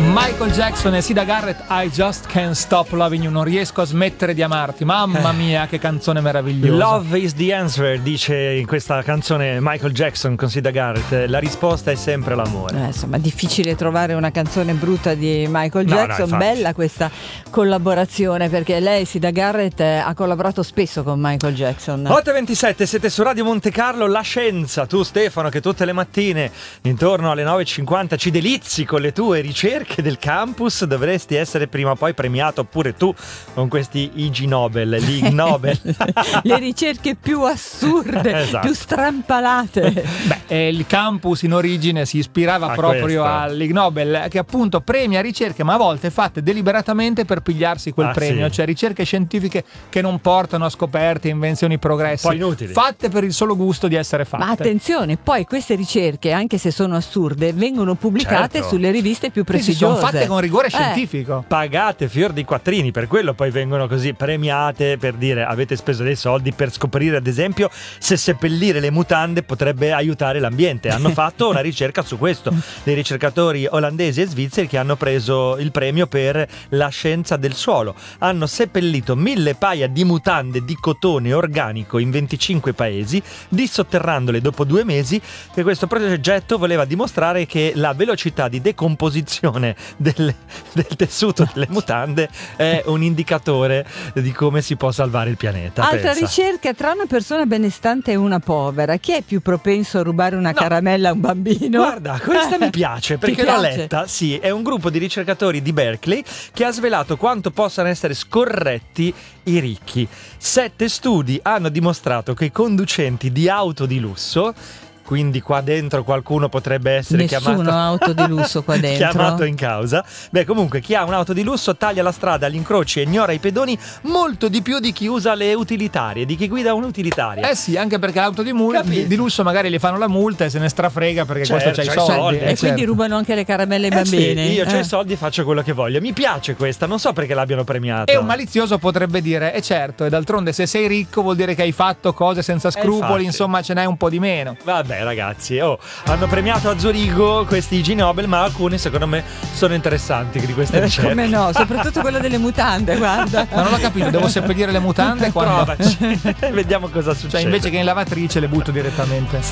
Michael Jackson e Sida Garrett, I Just Can't Stop Loving You, non riesco a smettere di amarti. Mamma mia, che canzone meravigliosa. Love is the answer, dice in questa canzone Michael Jackson con Sida Garrett. La risposta è sempre l'amore. Insomma, difficile trovare una canzone brutta di Michael Jackson. No, bella questa collaborazione, perché lei, Sida Garrett, ha collaborato spesso con Michael Jackson. 8:27, siete su Radio Monte Carlo, La Scienza. Tu, Stefano, che tutte le mattine intorno alle 9:50 ci delizi con le tue ricerche del campus, dovresti essere prima o poi premiato pure tu con questi Ig Nobel, l'Ig Nobel. Le ricerche più assurde, esatto, più strampalate. Beh, il campus in origine si ispirava proprio all'Ig Nobel, che appunto premia ricerche, ma a volte fatte deliberatamente per pigliarsi quel premio, cioè ricerche scientifiche che non portano a scoperte, invenzioni, progressi, poi inutili, fatte per il solo gusto di essere fatte. Ma attenzione, poi queste ricerche, anche se sono assurde, vengono pubblicate sulle riviste più prestigiose. Sono fatte con rigore scientifico. Pagate fior di quattrini, per quello poi vengono così premiate, per dire avete speso dei soldi per scoprire ad esempio se seppellire le mutande potrebbe aiutare l'ambiente. Hanno fatto una ricerca su questo, dei ricercatori olandesi e svizzeri che hanno preso il premio per la scienza del suolo. Hanno seppellito 1000 paia di mutande di cotone organico in 25 paesi, dissotterrandole dopo 2 mesi, che questo progetto voleva dimostrare che la velocità di decomposizione del tessuto delle mutande è un indicatore di come si può salvare il pianeta. Altra ricerca: tra una persona benestante e una povera, chi è più propenso a rubare una caramella a un bambino? Guarda, questa mi piace perché l'ho letta. Sì, è un gruppo di ricercatori di Berkeley che ha svelato quanto possano essere scorretti i ricchi. 7 studi hanno dimostrato che i conducenti di auto di lusso, quindi qua dentro qualcuno potrebbe essere Nessuno ha auto di lusso qua dentro. chiamato in causa. Beh, comunque chi ha un'auto di lusso taglia la strada agli incroci e ignora i pedoni molto di più di chi usa le utilitarie, di chi guida un'utilitaria. Sì, anche perché l'auto di lusso magari le fanno la multa e se ne strafrega perché questo c'ha i soldi. E quindi rubano anche le caramelle ai bambini. Sì, io c'ho i soldi e faccio quello che voglio. Mi piace questa, non so perché l'abbiano premiata. E un malizioso potrebbe dire, certo, e d'altronde se sei ricco vuol dire che hai fatto cose senza scrupoli, insomma ce n'hai un po' di meno. Vabbè ragazzi, hanno premiato a Zurigo questi Ig Nobel, ma alcuni secondo me sono interessanti di queste ricerche. Come no, soprattutto quello delle mutande, guarda. Ma non ho capito, devo seppellire le mutande quando... Provaci, vediamo cosa succede. Cioè invece che in lavatrice le butto direttamente. Sì.